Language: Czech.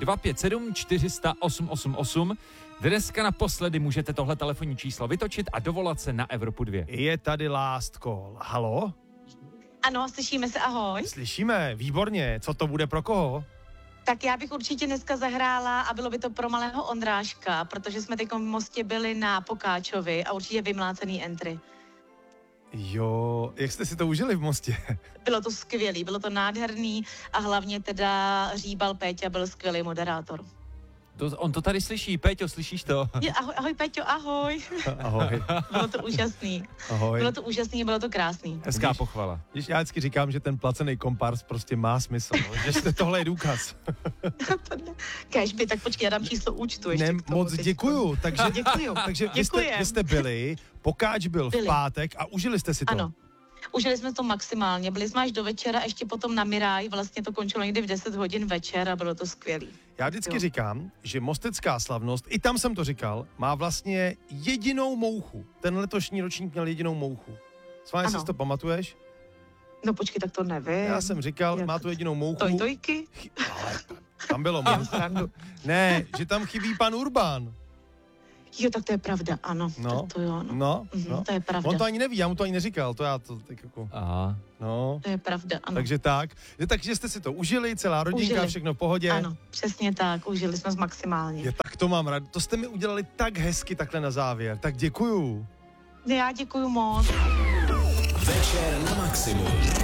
257 400 888. Dneska naposledy můžete tohle telefonní číslo vytočit a dovolat se na Evropu 2. Je tady last call. Halo? Ano, slyšíme se, ahoj. Slyšíme, výborně. Co to bude pro koho? Tak já bych určitě dneska zahrála a bylo by to pro malého Ondráška, protože jsme teď v Mostě byli na Pokáčovi a určitě vymlácený entry. Jo, jak jste si to užili v Mostě? Bylo to skvělý, bylo to nádherný a hlavně teda Říbal Péťa byl skvělý moderátor. On to tady slyší. Péťo, slyšíš to? Ahoj Péťo, ahoj. Ahoj. Bylo to úžasný. Ahoj. Bylo to úžasný, bylo to krásný. Hezká pochvala. Když já vždycky říkám, že ten placený kompars prostě má smysl, no? Že tohle je důkaz. Kéžby, tak počkej, já dám číslo účtu ještě. Ne, moc děkuju. Takže vy jste byli, Pokáč byl v pátek a užili jste si to. Ano. Užili jsme to maximálně, byli jsme až do večera, ještě potom na Miraj, vlastně to končilo někdy v 10 hodin večer a bylo to skvělý. Já vždycky říkám, že mostecká slavnost, i tam jsem to říkal, má vlastně jedinou mouchu. Ten letošní ročník měl jedinou mouchu. Sváně si to pamatuješ? No počkej, tak to nevím. Já jsem říkal, má tu jedinou mouchu. Tojky? Ale tam bylo moc. Ne, že tam chybí pan Urbán. Jo, tak to je pravda, ano. No, to jo, no. No. To je pravda. On to ani neví, já mu to ani neříkal, to já to tak jako... Aha. No. To je pravda, ano. Takže tak. Takže jste si to užili, celá rodinka, všechno v pohodě. Ano, přesně tak, užili jsme maximálně. Tak to mám rád, to jste mi udělali tak hezky takhle na závěr, tak děkuju. Já děkuju moc. Večer na maximum.